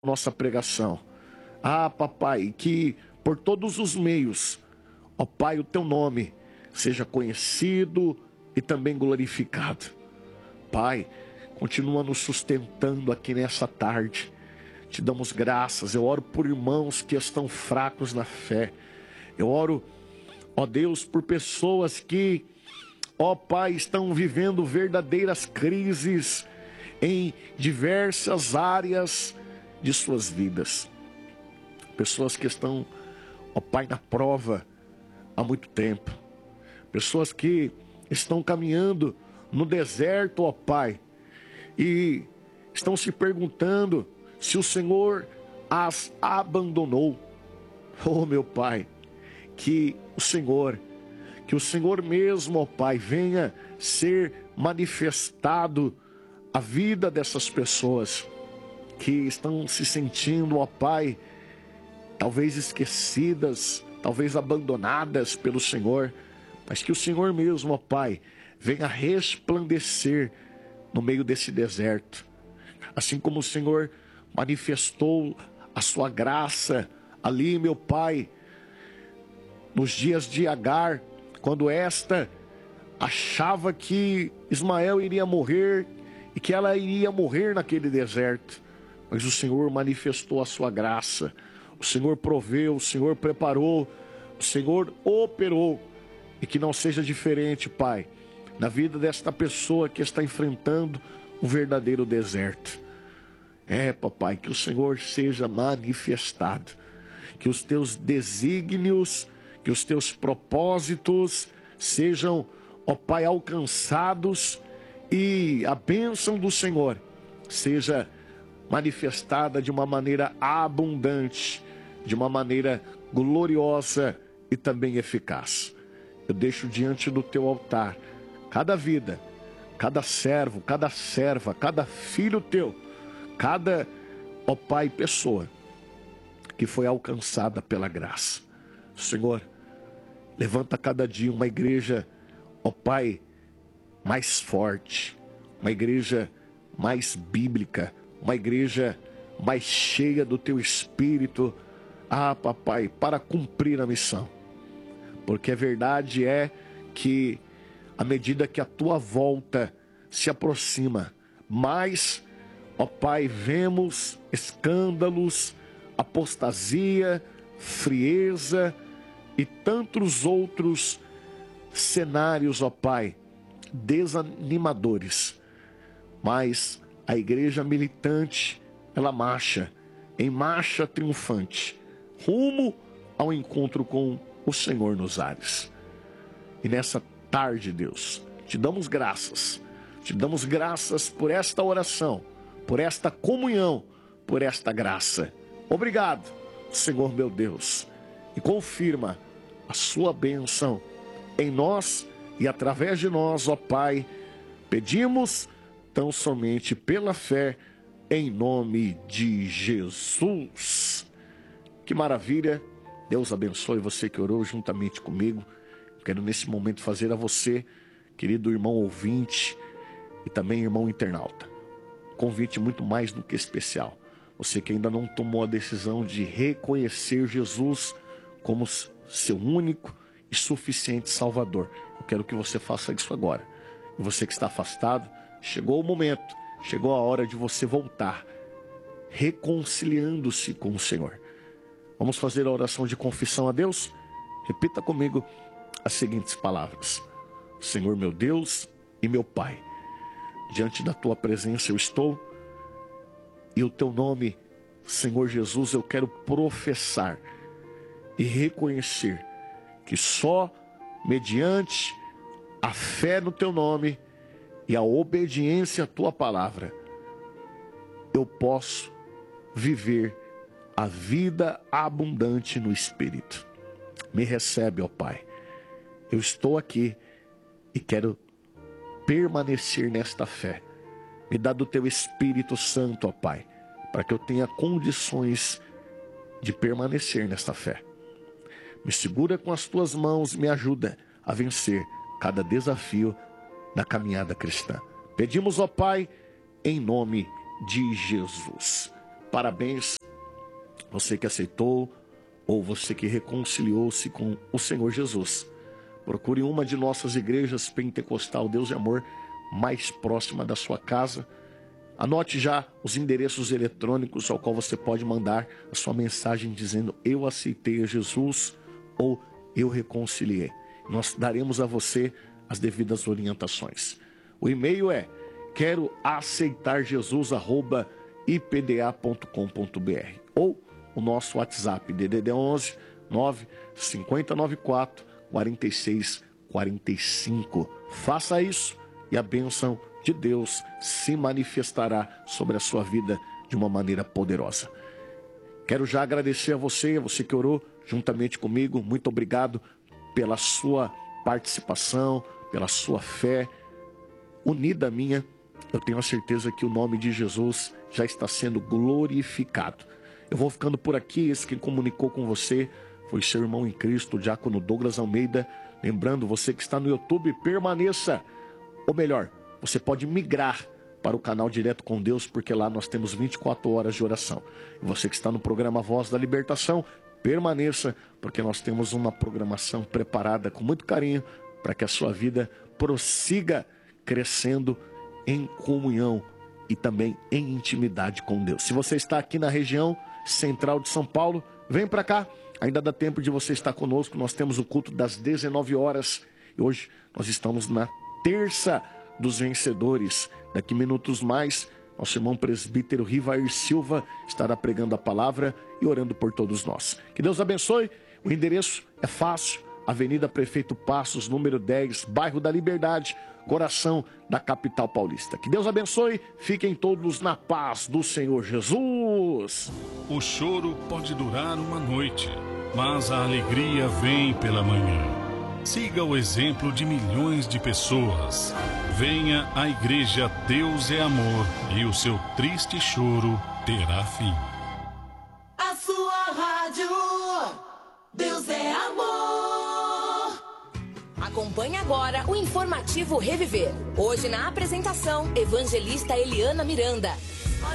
nossa pregação. Papai, que por todos os meios, ó Pai, o teu nome seja conhecido e também glorificado. Pai, continua nos sustentando aqui nessa tarde. Te damos graças. Eu oro por irmãos que estão fracos na fé. Eu oro, ó Deus, por pessoas que, ó Pai, estão vivendo verdadeiras crises em diversas áreas de suas vidas. Pessoas que estão, ó Pai, na prova há muito tempo. Pessoas que estão caminhando no deserto, ó Pai, e estão se perguntando se o Senhor as abandonou. Oh, meu Pai, que o Senhor mesmo, ó Pai, venha ser manifestado a vida dessas pessoas que estão se sentindo, ó Pai, talvez esquecidas, talvez abandonadas pelo Senhor, mas que o Senhor mesmo, ó Pai, venha resplandecer no meio desse deserto. Assim como o Senhor manifestou a sua graça ali, meu Pai, nos dias de Agar, quando esta achava que Ismael iria morrer e que ela iria morrer naquele deserto. Mas o Senhor manifestou a sua graça, o Senhor proveu, o Senhor preparou, o Senhor operou. E que não seja diferente, Pai, na vida desta pessoa que está enfrentando um verdadeiro deserto. Papai, que o Senhor seja manifestado, que os teus desígnios, que os teus propósitos sejam, ó Pai, alcançados e a bênção do Senhor seja manifestada de uma maneira abundante, de uma maneira gloriosa e também eficaz. Eu deixo diante do teu altar cada vida, cada servo, cada serva, cada filho teu, cada, ó Pai, pessoa que foi alcançada pela graça. Senhor, levanta cada dia uma igreja, ó Pai, mais forte, uma igreja mais bíblica, uma igreja mais cheia do teu Espírito, Papai, para cumprir a missão. Porque a verdade é que, à medida que a tua volta se aproxima, mais, ó Pai, vemos escândalos, apostasia, frieza e tantos outros cenários, ó Pai, desanimadores. Mas a igreja militante, ela marcha em marcha triunfante, rumo ao encontro com o Senhor nos ares. E nessa tarde, Deus, te damos graças por esta oração, por esta comunhão, por esta graça. Obrigado, Senhor meu Deus, e confirma a sua bênção em nós e através de nós, ó Pai. Pedimos tão somente pela fé, em nome de Jesus. Que maravilha. Deus abençoe você que orou juntamente comigo. Quero nesse momento fazer a você, querido irmão ouvinte e também irmão internauta, convite muito mais do que especial. Você que ainda não tomou a decisão de reconhecer Jesus como seu único e suficiente Salvador, eu quero que você faça isso agora. E você que está afastado, chegou o momento, chegou a hora de você voltar, reconciliando-se com o Senhor. Vamos fazer a oração de confissão a Deus? Repita comigo as seguintes palavras: Senhor meu Deus e meu Pai, diante da tua presença eu estou, e o teu nome, Senhor Jesus, eu quero professar e reconhecer que só mediante a fé no teu nome e a obediência à tua palavra eu posso viver a vida abundante no Espírito. Me recebe, ó Pai. Eu estou aqui e quero permanecer nesta fé. Me dá do teu Espírito Santo, ó Pai, para que eu tenha condições de permanecer nesta fé. Me segura com as tuas mãos, me ajuda a vencer cada desafio da caminhada cristã. Pedimos, ó Pai, em nome de Jesus. parabéns, você que aceitou ou você que reconciliou-se com o Senhor Jesus. Procure uma de nossas igrejas pentecostal Deus e Amor mais próxima da sua casa. Anote já os endereços eletrônicos ao qual você pode mandar a sua mensagem dizendo: eu aceitei a Jesus ou eu reconciliei. Nós daremos a você as devidas orientações. O e-mail é queroaceitarjesus@ipda.com.br ou o nosso WhatsApp DDD 11 95094 4645. Faça isso e a bênção de Deus se manifestará sobre a sua vida de uma maneira poderosa. Quero já agradecer a você que orou juntamente comigo. Muito obrigado pela sua participação, pela sua fé unida à minha. Eu tenho a certeza que o nome de Jesus já está sendo glorificado. Eu vou ficando por aqui. Esse que comunicou com você foi seu irmão em Cristo, o diácono Douglas Almeida. Lembrando, você que está no YouTube, permaneça. Ou melhor, você pode migrar para o canal Direto com Deus, porque lá nós temos 24 horas de oração. E você que está no programa Voz da Libertação, permaneça, porque nós temos uma programação preparada com muito carinho para que a sua vida prossiga crescendo em comunhão e também em intimidade com Deus. Se você está aqui na região central de São Paulo, vem para cá. Ainda dá tempo de você estar conosco. Nós temos o culto das 19 horas. E hoje nós estamos na terça dos vencedores. Daqui minutos mais, nosso irmão presbítero Rivair Silva estará pregando a palavra e orando por todos nós. Que Deus abençoe. O endereço é fácil. Avenida Prefeito Passos, número 10, bairro da Liberdade, coração da capital paulista. Que Deus abençoe. Fiquem todos na paz do Senhor Jesus. O choro pode durar uma noite, mas a alegria vem pela manhã. Siga o exemplo de milhões de pessoas. Venha à Igreja Deus é Amor e o seu triste choro terá fim. A sua rádio, Deus é Amor. Acompanhe agora o informativo Reviver. Hoje na apresentação, evangelista Eliana Miranda.